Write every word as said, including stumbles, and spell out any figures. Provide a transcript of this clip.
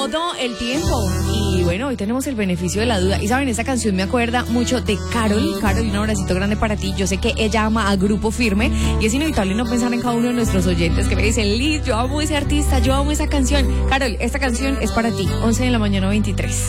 todo el tiempo. Y bueno, hoy tenemos el beneficio de la duda. Y saben, esta canción me acuerda mucho de Carol. Carol, un abracito grande para ti. Yo sé que ella ama a Grupo Firme y es inevitable no pensar en cada uno de nuestros oyentes que me dicen, Liz, yo amo ese artista, yo amo esa canción. Carol, esta canción es para ti. once de la mañana, veintitrés.